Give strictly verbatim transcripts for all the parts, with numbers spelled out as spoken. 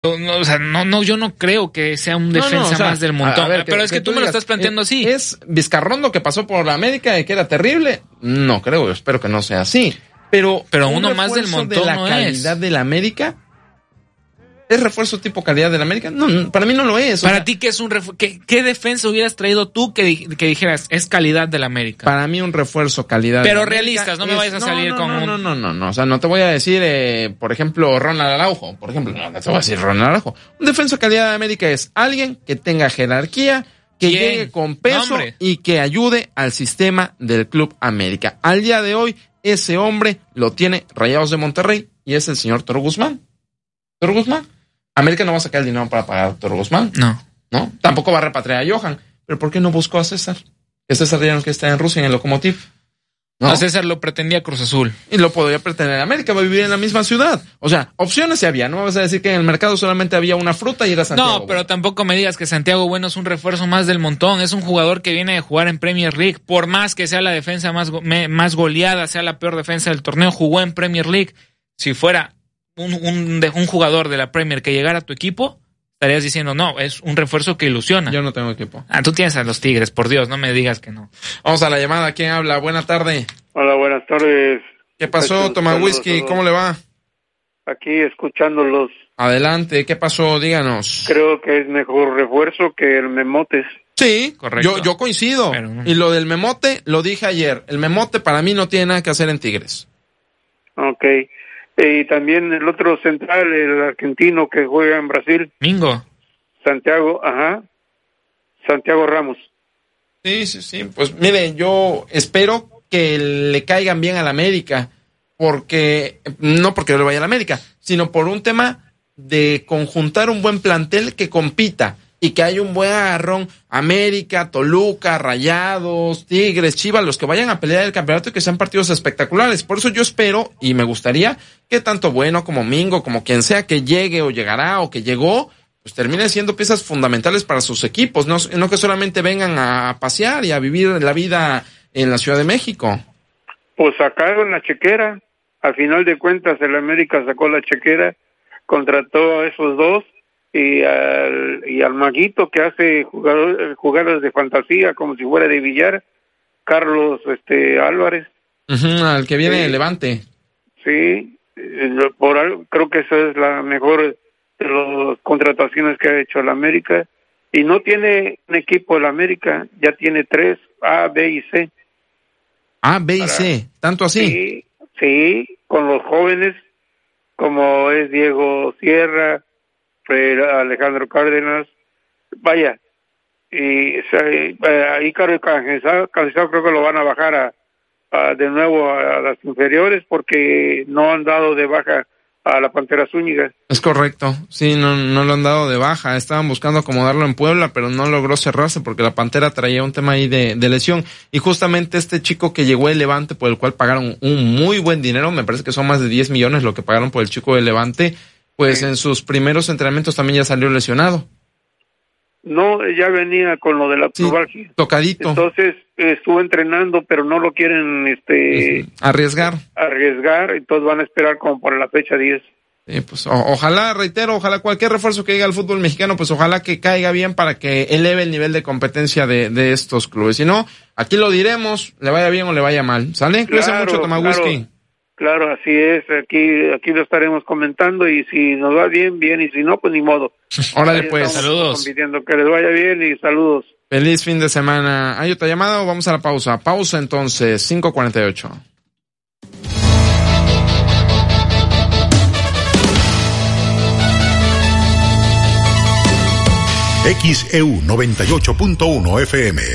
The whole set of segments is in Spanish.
No, o sea, no, no, yo no creo que sea un defensa no, no, o sea, más del montón. A ver, pero que, es que, que tú, tú me digas, lo estás planteando es, así. ¿Es Vizcarrondo que pasó por la América y que era terrible? No creo, espero que no sea así. Pero, pero uno más del montón de la no calidad es. de la América. ¿Es refuerzo tipo calidad de la América? No, para mí no lo es. Para sea, ti, ¿qué es un refu- ¿qué, ¿qué defensa hubieras traído tú que, que dijeras es calidad de la América? Para mí un refuerzo calidad Pero de la realistas, no me es, vayas a no, salir no, con no, un... No, no, no, no, o sea, no te voy a decir, eh, por ejemplo, Ronald Araujo, por ejemplo, no, no te voy a decir Ronald Araujo. Un defensa calidad de América es alguien que tenga jerarquía, que ¿Quién? llegue con peso Nombre. Y que ayude al sistema del Club América. Al día de hoy, ese hombre lo tiene Rayados de Monterrey y es el señor Toro Guzmán. Toro Guzmán. América no va a sacar el dinero para pagar a Toro Guzmán. No. ¿No? Tampoco va a repatriar a Johan. ¿Pero por qué no buscó a César? Que César ya no que está en Rusia, en el Lokomotiv. ¿No? A César lo pretendía Cruz Azul. Y lo podría pretender América, va a vivir en la misma ciudad. O sea, opciones sí había. No me vas a decir que en el mercado solamente había una fruta y era Santiago. No, pero tampoco me digas que Santiago Bueno es un refuerzo más del montón. Es un jugador que viene de jugar en Premier League. Por más que sea la defensa más, go- me, más goleada, sea la peor defensa del torneo, jugó en Premier League. Si fuera un, un, de, un jugador de la Premier que llegara a tu equipo, estarías diciendo, no, es un refuerzo que ilusiona. Yo no tengo equipo. Ah, tú tienes a los Tigres, por Dios, no me digas que no. Vamos a la llamada. ¿Quién habla? Buena tarde. Hola, buenas tardes. ¿Qué pasó, Toma Whisky? ¿Cómo le va? Aquí escuchándolos. Adelante, ¿qué pasó? Díganos. Creo que es mejor refuerzo que el Memotes. Sí, correcto. Yo, yo coincido. Pero no. Y lo del Memote, lo dije ayer. El Memote para mí no tiene nada que hacer en Tigres. Ok. Y también el otro central, el argentino que juega en Brasil. Mingo. Santiago, ajá. Santiago Ramos. Sí, sí, sí. Pues mire, yo espero que le caigan bien a la América. Porque, no porque yo le vaya a la América, sino por un tema de conjuntar un buen plantel que compita. Y que haya un buen agarrón, América, Toluca, Rayados, Tigres, Chivas, los que vayan a pelear el campeonato y que sean partidos espectaculares. Por eso yo espero y me gustaría que tanto Bueno como Mingo, como quien sea que llegue o llegará o que llegó, pues terminen siendo piezas fundamentales para sus equipos, no, no que solamente vengan a pasear y a vivir la vida en la Ciudad de México. Pues sacaron la chequera. Al final de cuentas, el América sacó la chequera, contrató a esos dos. Y al, y al maguito que hace jugador, jugadas de fantasía como si fuera de billar, Carlos este Álvarez. Uh-huh, al que viene sí. de Levante. Sí, por algo, creo que esa es la mejor de las contrataciones que ha hecho el América. Y no tiene un equipo el América, ya tiene tres, A, B y C. A, B y Para, C, ¿tanto así? Sí, sí, con los jóvenes como es Diego Sierra, Alejandro Cárdenas, vaya, y ahí Carlos Cancizado creo que lo van a bajar a, a de nuevo a, a las inferiores porque no han dado de baja a la Pantera Zúñiga. Es correcto, sí, no, no lo han dado de baja, estaban buscando acomodarlo en Puebla, pero no logró cerrarse porque la Pantera traía un tema ahí de, de lesión, y justamente este chico que llegó de Levante, por el cual pagaron un muy buen dinero, me parece que son más de diez millones lo que pagaron por el chico de Levante, pues sí. En sus primeros entrenamientos también ya salió lesionado. No, ya venía con lo de la plubalgia. Sí, tocadito. Entonces estuvo entrenando, pero no lo quieren este arriesgar. Arriesgar, entonces van a esperar como por la fecha diez. Sí, pues o, ojalá, reitero, ojalá cualquier refuerzo que llegue al fútbol mexicano, pues ojalá que caiga bien para que eleve el nivel de competencia de, de estos clubes. Si no, aquí lo diremos, le vaya bien o le vaya mal. ¿Sale? Cuídense claro, mucho, Toma claro. Whisky. Claro, así es, aquí aquí lo estaremos comentando y si nos va bien, bien, y si no, pues ni modo. Órale pues, saludos. Compitiendo. Que les vaya bien y saludos. Feliz fin de semana. ¿Hay otra llamada o vamos a la pausa? Pausa entonces, cinco cuarenta y ocho. X E U noventa y ocho punto uno F M.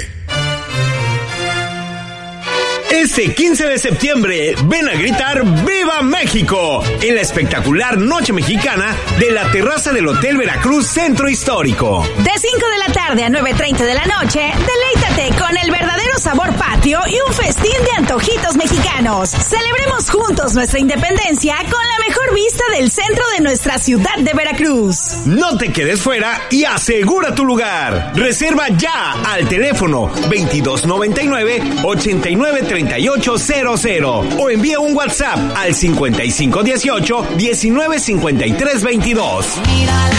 Este quince de septiembre, ven a gritar ¡Viva México! En la espectacular Noche Mexicana de la terraza del Hotel Veracruz Centro Histórico. De cinco de la tarde a nueve treinta de la noche, deleítate con el verdadero sabor patrio y un festín de antojitos mexicanos. Celebremos juntos nuestra independencia con la mejor vista del centro de nuestra ciudad de Veracruz. No te quedes fuera y asegura tu lugar. Reserva ya al teléfono veintidós noventa y nueve, ochenta y nueve treinta y ocho cero cero o envía un WhatsApp al cincuenta y cinco dieciocho, diecinueve cincuenta y tres veintidós. Mira la